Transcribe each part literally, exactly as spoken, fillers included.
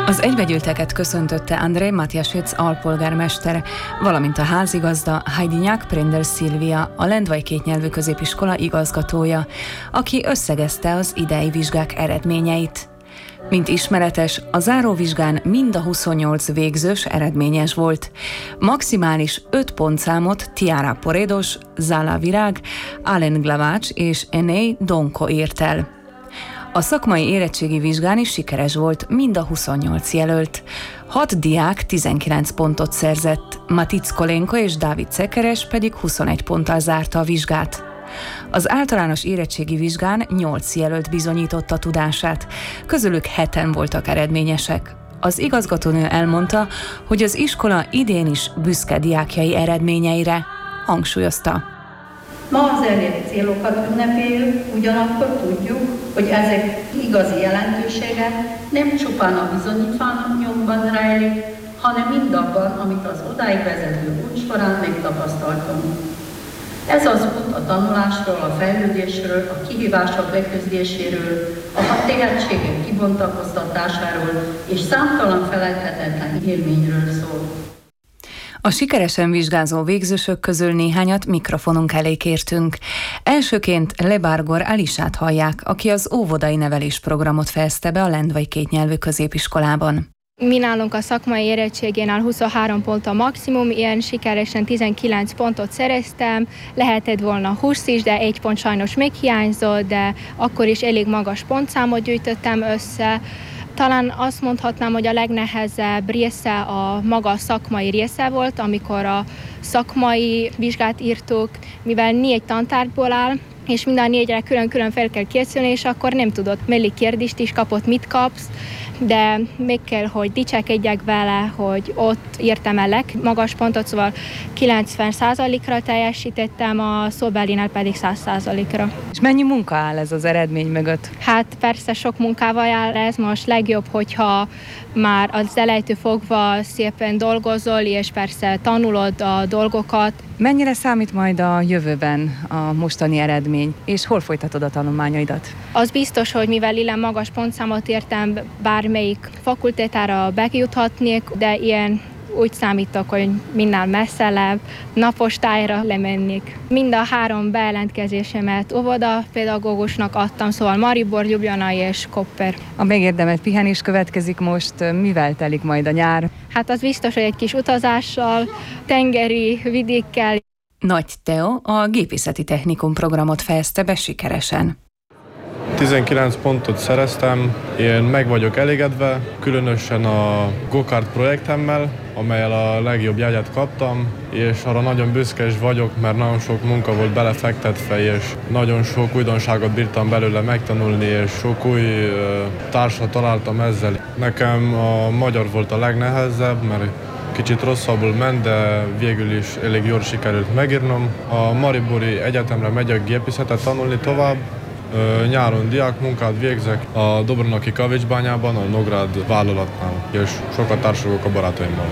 Az egybegyűlteket köszöntötte Andrej Matjasic alpolgármester, valamint a házigazda Hajdinják Prindel Szilvia, a Lendvai kétnyelvű középiskola igazgatója, aki összegezte az idei vizsgák eredményeit. Mint ismeretes, a záróvizsgán mind a huszonnyolc végzős eredményes volt. Maximális öt pontszámot Tiara Poredos, Zala Virág, Alen Glavács és Enei Donko ért el. A szakmai érettségi vizsgán is sikeres volt mind a huszonnyolc jelölt. Hat diák tizenkilenc pontot szerzett, Matic Kolenko és Dávid Cekeres pedig huszonegy ponttal zárta a vizsgát. Az általános érettségi vizsgán nyolc jelölt bizonyította tudását, közülük heten voltak eredményesek. Az igazgatónő elmondta, hogy az iskola idén is büszke diákjai eredményeire, hangsúlyozta. Ma az elért célokat ünnepeljük, ugyanakkor tudjuk, hogy ezek igazi jelentősége nem csupán a bizonyítványokban rejlik, hanem mindabban, amit az odáig vezető út során megtapasztaltunk. Ez az út a tanulásról, a fejlődésről, a kihívások leküzdéséről, a tehetségek kibontakoztatásáról és számtalan feledhetetlen élményről szól. A sikeresen vizsgázó végzősök közül néhányat mikrofonunk elé kértünk. Elsőként Lebárgor Alisát hallják, aki az óvodai nevelésprogramot fejezte be a Lendvai kétnyelvű középiskolában. Mi nálunk a szakmai érettségénál huszonhárom pont a maximum, ilyen sikeresen tizenkilenc pontot szereztem, lehetett volna húsz is, de egy pont sajnos még hiányzott, de akkor is elég magas pontszámot gyűjtöttem össze. Talán azt mondhatnám, hogy a legnehezebb része a maga szakmai része volt, amikor a szakmai vizsgát írtuk, mivel négy tantárgyból áll, és minden négyre külön-külön fel kell készülni, és akkor nem tudod, melyik kérdést is kapott, mit kapsz, de még kell, hogy dicsekedjek vele, hogy ott írtam el legmagas pontot, szóval kilencven százalékra teljesítettem, a szóbelinál pedig száz százalékra. És mennyi munka áll ez az eredmény mögött? Hát persze sok munkával jár ez, most legjobb, hogyha már az elejétől fogva szépen dolgozol, és persze tanulod a dolgokat. Mennyire számít majd a jövőben a mostani eredmény, és hol folytatod a tanulmányaidat? Az biztos, hogy mivel ilyen magas pontszámot értem, bármelyik fakultátára bejuthatnék, de ilyen úgy számítok, hogy minél messzebb, napostályra lemennék. Mind a három bejelentkezésemet óvodapedagógusnak adtam, szóval Maribor, Ljubljana és Koper. A megérdemelt pihenés következik most, mivel telik majd a nyár? Hát az biztos, hogy egy kis utazással, tengeri vidékkel. Nagy Teó a gépészeti technikum programot fejezte be sikeresen. tizenkilenc pontot szereztem, én meg vagyok elégedve, különösen a go-kart projektemmel, amelyel a legjobb jegyet kaptam, és arra nagyon büszke is vagyok, mert nagyon sok munka volt belefektetve, és nagyon sok újdonságot bírtam belőle megtanulni, és sok új uh, társat találtam ezzel. Nekem a magyar volt a legnehezebb, mert kicsit rosszabbul ment, de végül is elég jól sikerült megírnom. A Maribori Egyetemre megyek gépészetet tanulni tovább. Nyáron diákmunkát végzek a Dobronoki kavicsbányában, a Nógrád vállalatnál, és sokat társulok a barátaimmal.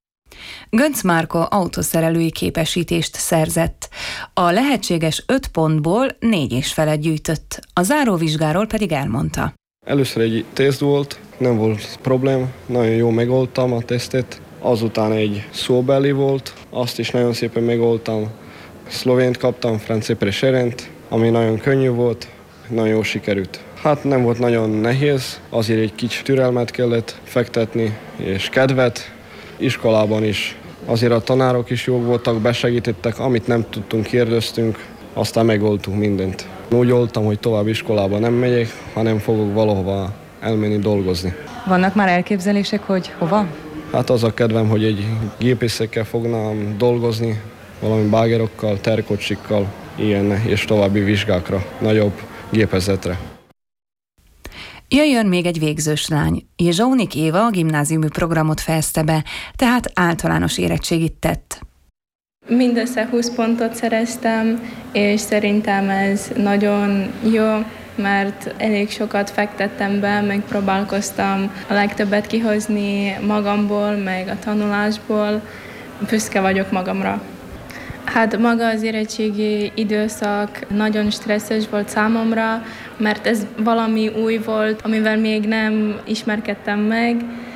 Gönc Márko autószerelői képesítést szerzett. A lehetséges öt pontból négy és felet gyűjtött. A záróvizsgáról pedig elmondta. Először egy teszt volt, nem volt problém, nagyon jól megoldtam a tesztet. Azután egy szóbeli volt, azt is nagyon szépen megoldtam. Szlovént kaptam, francia preserent, ami nagyon könnyű volt. Nagyon jól sikerült. Hát nem volt nagyon nehéz, azért egy kicsi türelmet kellett fektetni, és kedvet. Iskolában is azért a tanárok is jók voltak, besegítettek, amit nem tudtunk, kérdeztünk, aztán megoldtuk mindent. Úgy voltam, hogy tovább iskolába nem megyek, hanem fogok valahova elmenni dolgozni. Vannak már elképzelések, hogy hova? Hát az a kedvem, hogy egy gépészekkel fognám dolgozni, valami bágerokkal, terkocsikkal, ilyen, és további vizsgákra, nagyobb gépezetre. Jöjjön még egy végzős lány. Jezsónik Éva a gimnáziumi programot fejezte be, tehát általános érettségit tett. Mindössze húsz pontot szereztem, és szerintem ez nagyon jó, mert elég sokat fektettem be, meg próbálkoztam a legtöbbet kihozni magamból, meg a tanulásból. Büszke vagyok magamra. Hát maga az érettségi időszak nagyon stresszes volt számomra, mert ez valami új volt, amivel még nem ismerkedtem meg,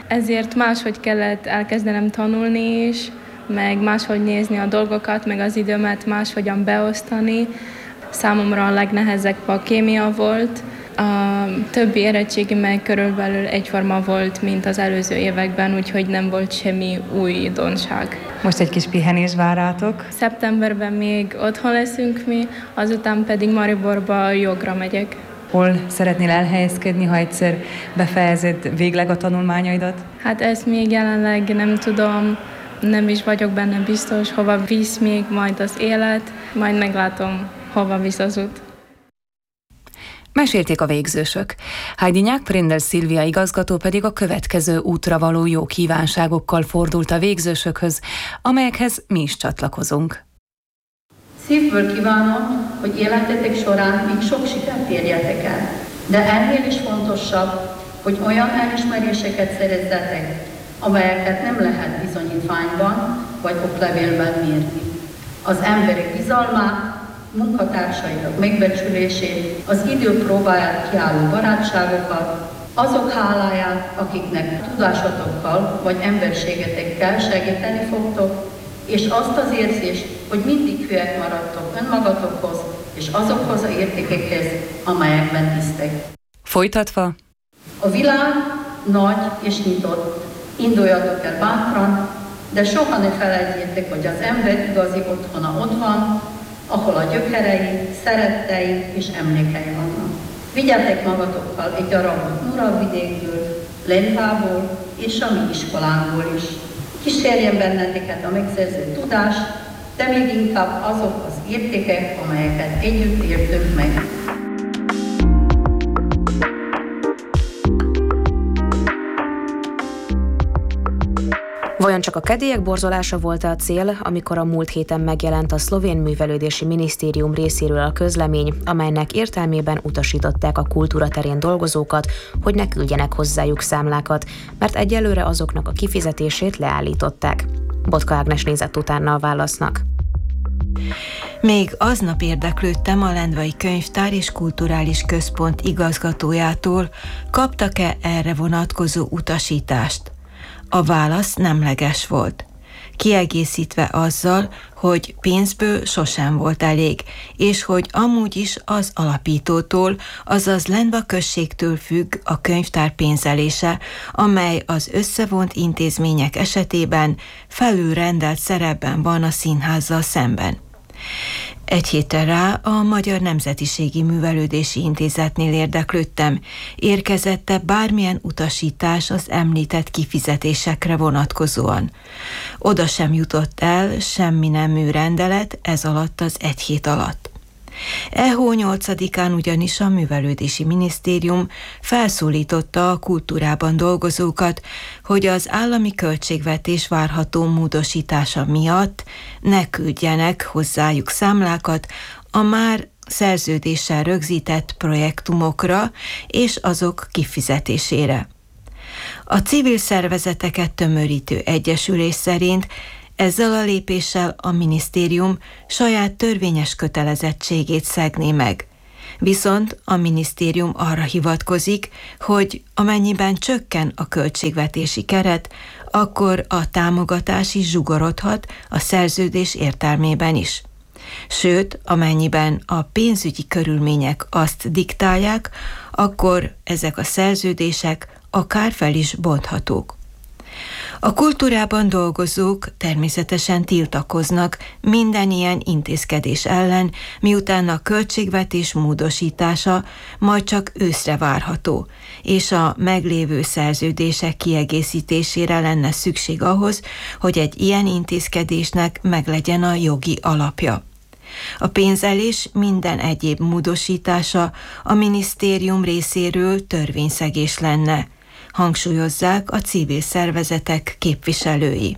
ezért máshogy kellett elkezdenem tanulni is, meg máshogy nézni a dolgokat, meg az időmet máshogyan beosztani. Számomra a legnehezebb a kémia volt, a többi érettségi meg körülbelül egyforma volt, mint az előző években, úgyhogy nem volt semmi újdonság. Most egy kis pihenés vár rátok? Szeptemberben még otthon leszünk mi, azután pedig Mariborba jogra megyek. Hol szeretnél elhelyezkedni, ha egyszer befejezed végleg a tanulmányaidat? Hát ezt még jelenleg nem tudom, nem is vagyok benne biztos, hova visz még majd az élet, majd meglátom, hova visz az út. Mesélték a végzősök. Heidi Prindel Szilvia igazgató pedig a következő útra való jó kívánságokkal fordult a végzősökhöz, amelyekhez mi is csatlakozunk. Szívből kívánom, hogy életetek során még sok sikert érjetek el, de ennél is fontosabb, hogy olyan elismeréseket szerezzetek, amelyeket nem lehet bizonyítványban vagy oklevélben mérni. Az emberek bizalmát, munkatársainak megbecsülését, az idő próbáját kiálló barátságokat, azok háláját, akiknek tudásotokkal vagy emberségetekkel segíteni fogtok, és azt az érzést, hogy mindig hűek maradtok önmagatokhoz és azokhoz az értékekhez, amelyekben hisztek. Folytatva. A világ nagy és nyitott. Induljatok el bátran, de soha ne felejtjétek, hogy az ember igazi otthona ott van, ahol a gyökerei, szerettei és emlékei vannak. Vigyetek magatokkal egy darabot Muravidékből, Lendvából és a mi iskolánkból is. Kísérjen benneteket a megszerzett tudás, de még inkább azok az értékek, amelyeket együtt értünk meg. Vajon csak a kedélyek borzolása volt a cél, amikor a múlt héten megjelent a Szlovén Művelődési Minisztérium részéről a közlemény, amelynek értelmében utasították a kultúra terén dolgozókat, hogy ne küldjenek hozzájuk számlákat, mert egyelőre azoknak a kifizetését leállították. Botka Ágnes nézett utána a válasznak. Még aznap érdeklődtem a Lendvai Könyvtár és Kulturális Központ igazgatójától, kaptak-e erre vonatkozó utasítást. A válasz nemleges volt, kiegészítve azzal, hogy pénzből sosem volt elég, és hogy amúgy is az alapítótól, azaz Lendva községtől függ a könyvtár pénzelése, amely az összevont intézmények esetében felülrendelt szerepben van a színházzal szemben. Egy héttel rá a Magyar Nemzetiségi Művelődési Intézetnél érdeklődtem, érkezett-e bármilyen utasítás az említett kifizetésekre vonatkozóan. Oda sem jutott el semmi nemű rendelet ez alatt az egy hét alatt. E hó nyolcadikán ugyanis a Művelődési Minisztérium felszólította a kultúrában dolgozókat, hogy az állami költségvetés várható módosítása miatt ne küldjenek hozzájuk számlákat a már szerződéssel rögzített projektumokra és azok kifizetésére. A civil szervezeteket tömörítő egyesülés szerint ezzel a lépéssel a minisztérium saját törvényes kötelezettségét szegné meg. Viszont a minisztérium arra hivatkozik, hogy amennyiben csökken a költségvetési keret, akkor a támogatás is zsugorodhat a szerződés értelmében is. Sőt, amennyiben a pénzügyi körülmények azt diktálják, akkor ezek a szerződések akár fel is bonthatók. A kultúrában dolgozók természetesen tiltakoznak minden ilyen intézkedés ellen, miután a költségvetés módosítása majd csak őszre várható, és a meglévő szerződések kiegészítésére lenne szükség ahhoz, hogy egy ilyen intézkedésnek meglegyen a jogi alapja. A pénzelés minden egyéb módosítása a minisztérium részéről törvényszegés lenne, hangsúlyozzák a civil szervezetek képviselői.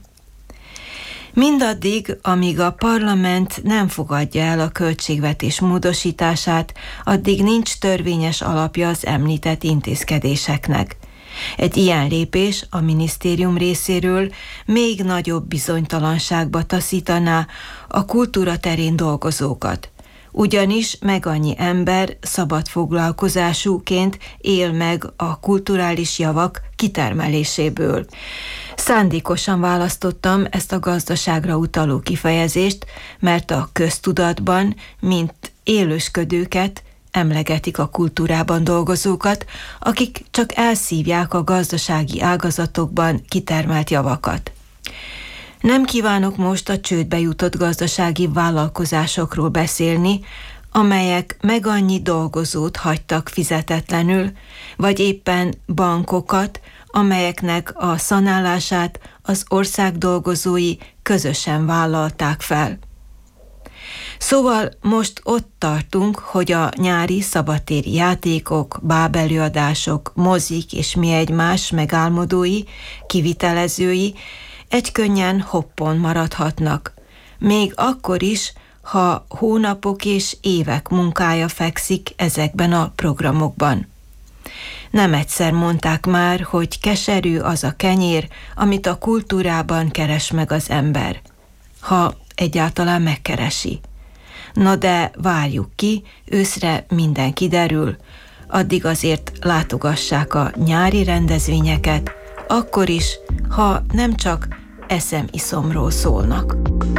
Mindaddig, amíg a parlament nem fogadja el a költségvetés módosítását, addig nincs törvényes alapja az említett intézkedéseknek. Egy ilyen lépés a minisztérium részéről még nagyobb bizonytalanságba taszítaná a kultúra terén dolgozókat. ugyanis meg annyi ember szabad foglalkozásúként él meg a kulturális javak kitermeléséből. Szándékosan választottam ezt a gazdaságra utaló kifejezést, mert a köztudatban, mint élősködőket, emlegetik a kultúrában dolgozókat, akik csak elszívják a gazdasági ágazatokban kitermelt javakat. Nem kívánok most a csődbe jutott gazdasági vállalkozásokról beszélni, amelyek meg annyi dolgozót hagytak fizetetlenül, vagy éppen bankokat, amelyeknek a szanálását az ország dolgozói közösen vállalták fel. Szóval most ott tartunk, hogy a nyári szabadtéri játékok, bábelőadások, mozik és mi egymás megálmodói, kivitelezői egykönnyen hoppon maradhatnak. Még akkor is, ha hónapok és évek munkája fekszik ezekben a programokban. Nem egyszer mondták már, hogy keserű az a kenyér, amit a kultúrában keres meg az ember. Ha egyáltalán megkeresi. Na de várjuk ki, őszre minden kiderül, addig azért látogassák a nyári rendezvényeket, akkor is, ha nem csak eszem-iszomról szólnak.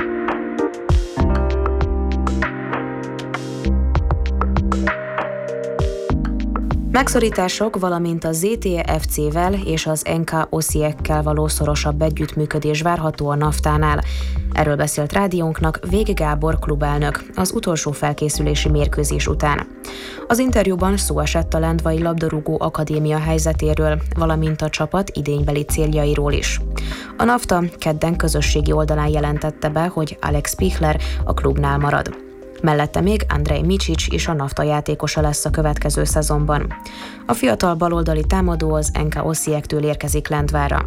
Megszorítások, valamint a zé té ef cé-vel és az en ká Osijekkel való szorosabb együttműködés várható a naftánál. Erről beszélt rádiónknak Vég Gábor klubelnök az utolsó felkészülési mérkőzés után. Az interjúban szó esett a Lendvai Labdarúgó Akadémia helyzetéről, valamint a csapat idénybeli céljairól is. A NAFTA kedden közösségi oldalán jelentette be, hogy Alex Pichler a klubnál marad. Mellette még Andrej Micsics is a NAFTA játékosa lesz a következő szezonban. A fiatal baloldali támadó az en ká Osijektől érkezik Lendvára.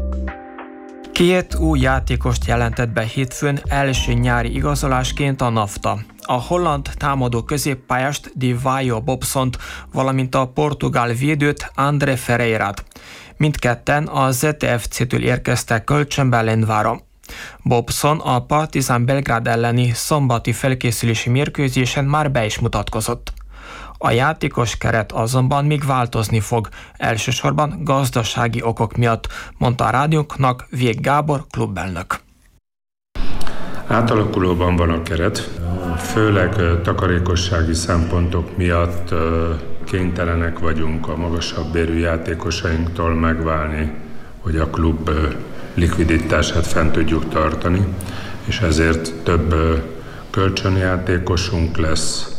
Két új játékost jelentett be hétfőn első nyári igazolásként a NAFTA. A holland támadó középpályást Di Vaio Bobsont, valamint a portugál védőt André Ferreirát. Mindketten a zé té ef cé-től érkeztek kölcsönbe Lendvára. Bobson a Partizan Belgrád elleni szombati felkészülési mérkőzésen már be is mutatkozott. A játékos keret azonban még változni fog, elsősorban gazdasági okok miatt, mondta a rádiónknak Vég Gábor klubelnök. Átalakulóban van a keret, főleg takarékossági szempontok miatt kénytelenek vagyunk a magasabb bérű játékosainktól megválni, hogy a klub likviditását fent tudjuk tartani, és ezért több kölcsönjátékosunk lesz,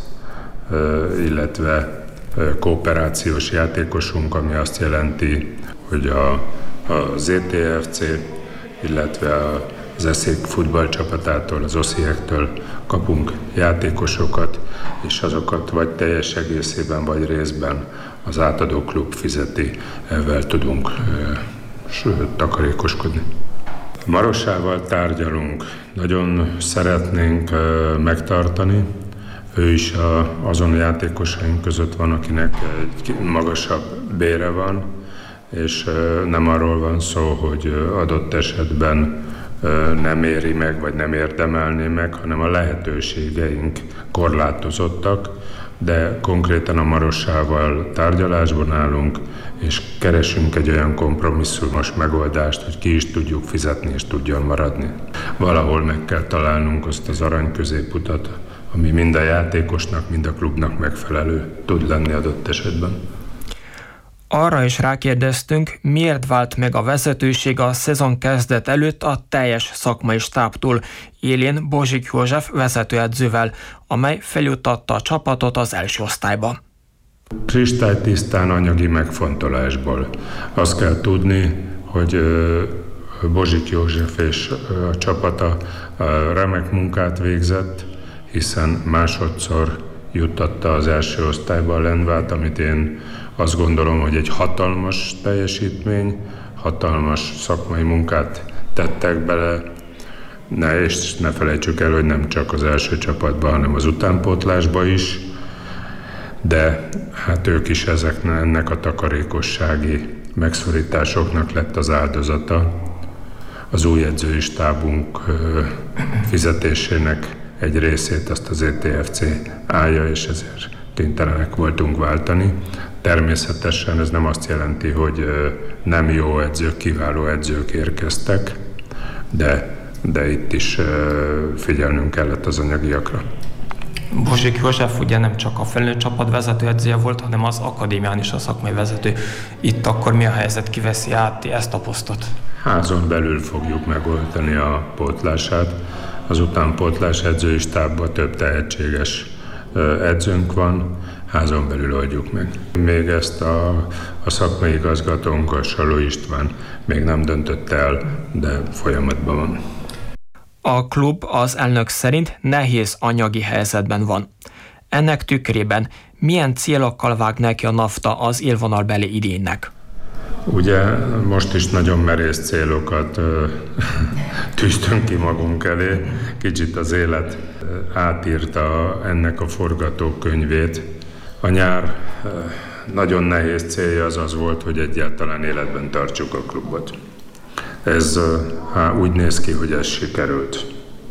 illetve kooperációs játékosunk, ami azt jelenti, hogy a, a zé té ef cé, illetve az Eszék futballcsapatától, az Osijektől kapunk játékosokat, és azokat vagy teljes egészében, vagy részben az átadó klub fizeti, ezzel tudunk takarékoskodni. Marosával tárgyalunk, nagyon szeretnénk megtartani, ő is a, azon játékosaink között van, akinek egy magasabb bére van, és nem arról van szó, hogy adott esetben nem éri meg, vagy nem érdemelné meg, hanem a lehetőségeink korlátozottak, de konkrétan a Marossával tárgyalásban állunk, és keresünk egy olyan kompromisszumos megoldást, hogy ki is tudjuk fizetni, és tudjon maradni. Valahol meg kell találnunk azt az arany középutat, ami mind a játékosnak, mind a klubnak megfelelő tud lenni adott esetben. Arra is rákérdeztünk, miért vált meg a vezetőség a szezon kezdet előtt a teljes szakmai stábtól, élén Bozsik József vezetőedzővel, amely feljutatta a csapatot az első osztályba. Kristálytisztán anyagi megfontolásból. Azt kell tudni, hogy Bozsik József és a csapata remek munkát végzett, hiszen másodszor juttatta az első osztályba a Lendvát, amit én azt gondolom, hogy egy hatalmas teljesítmény, hatalmas szakmai munkát tettek bele, ne, és ne felejtsük el, hogy nem csak az első csapatban, hanem az utánpótlásban is, de hát ők is ezeknek, ennek a takarékossági megszorításoknak lett az áldozata. Az új edzői stábunk fizetésének egy részét azt az é té ef cé állja, és ezért kénytelenek voltunk váltani. Természetesen ez nem azt jelenti, hogy nem jó edzők, kiváló edzők érkeztek, de, de itt is figyelnünk kellett az anyagiakra. Bozsik József ugye nem csak a felnőtt csapat vezetőedzője volt, hanem az akadémián is a szakmai vezető. Itt akkor mi a helyzet, kiveszi át ezt a posztot? Házon belül fogjuk megoldani a pótlását. Az utánpótlás edzői stábban több tehetséges edzőnk van, házon belül oldjuk meg. Még ezt a, a szakmai igazgatónk, a Saló István még nem döntött el, de folyamatban van. A klub az elnök szerint nehéz anyagi helyzetben van. Ennek tükrében milyen célokkal vág neki a NAFTA az élvonalbeli idénynek? Ugye most is nagyon merész célokat tűztünk ki magunk elé. Kicsit az élet átírta ennek a forgatókönyvét. A nyár nagyon nehéz célja az az volt, hogy egyáltalán életben tartsuk a klubot. Ez há, úgy néz ki, hogy ez sikerült.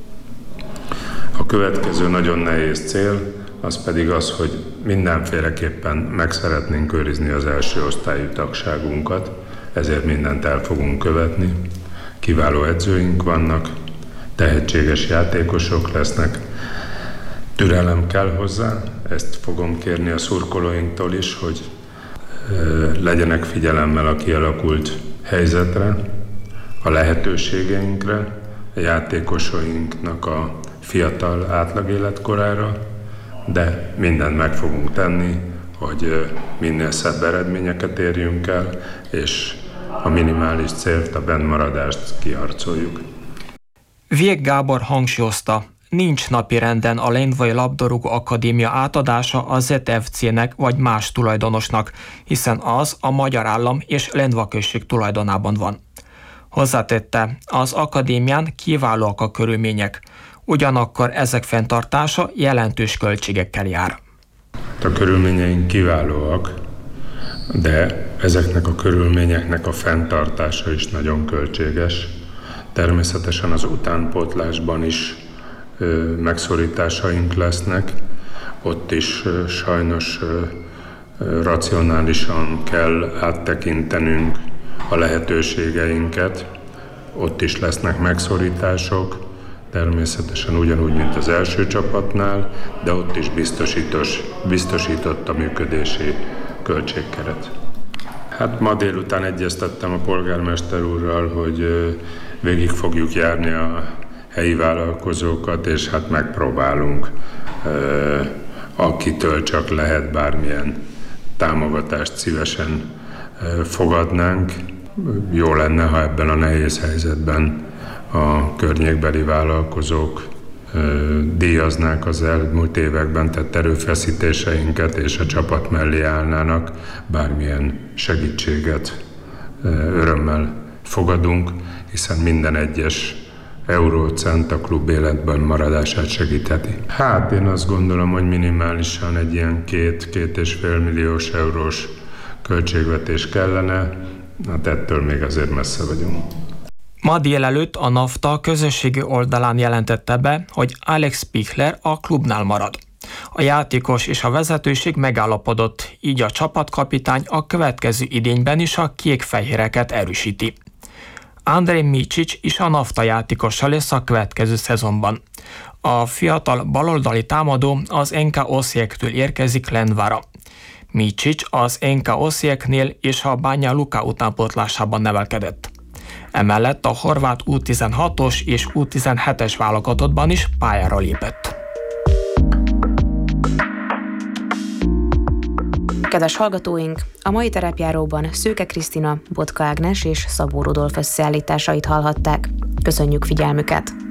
A következő nagyon nehéz cél, az pedig az, hogy mindenféleképpen meg szeretnénk őrizni az első osztályú tagságunkat, ezért mindent el fogunk követni. Kiváló edzőink vannak, tehetséges játékosok lesznek, türelem kell hozzá, ezt fogom kérni a szurkolóinktól is, hogy legyenek figyelemmel a kialakult helyzetre, a lehetőségeinkre, a játékosainknak a fiatal átlagéletkorára, de mindent meg fogunk tenni, hogy minél szebb eredményeket érjünk el, és a minimális célt, a bennmaradást kiharcoljuk. Vég Gábor hangsúlyozta, nincs napirenden a Lendvai Labdarúgó Akadémia átadása a zé té ef cé-nek vagy más tulajdonosnak, hiszen az a magyar állam és Lendva község tulajdonában van. Hozzátette, az akadémián kiválóak a körülmények, ugyanakkor ezek fenntartása jelentős költségekkel jár. A körülményeink kiválóak, de ezeknek a körülményeknek a fenntartása is nagyon költséges. Természetesen az utánpótlásban is ö, megszorításaink lesznek, ott is ö, sajnos ö, ö, racionálisan kell áttekintenünk a lehetőségeinket, ott is lesznek megszorítások, természetesen ugyanúgy, mint az első csapatnál, de ott is biztosítos, biztosított a működési költségkeret. Hát ma délután egyeztettem a polgármester úrral, hogy végig fogjuk járni a helyi vállalkozókat, és hát megpróbálunk, akitől csak lehet, bármilyen támogatást szívesen fogadnánk. Jó lenne, ha ebben a nehéz helyzetben a környékbeli vállalkozók díjaznák az elmúlt években tett erőfeszítéseinket, és a csapat mellé állnának, bármilyen segítséget örömmel fogadunk, hiszen minden egyes eurócent a klub életben maradását segítheti. Hát én azt gondolom, hogy minimálisan egy ilyen két-két és fél milliós eurós költségvetés kellene, hát ettől még azért messze vagyunk. Ma délelőtt a NAFTA közösségi oldalán jelentette be, hogy Alex Pichler a klubnál marad. A játékos és a vezetőség megállapodott, így a csapatkapitány a következő idényben is a kék-fehéreket erősíti. Andrej Micic is a NAFTA játékosa lesz a következő szezonban. A fiatal baloldali támadó az en ká Osijektől érkezik Lendvára. Micic az en ká Osijeknél és a Banja Luka utánpótlásában nevelkedett. Emellett a horvát U tizenhatos és U tizenhetes válogatottban is pályára lépett. Kedves hallgatóink, a mai terepjáróban Szőke Krisztina, Botka Ágnes és Szabó Rudolf összeállításait hallhatták. Köszönjük figyelmüket!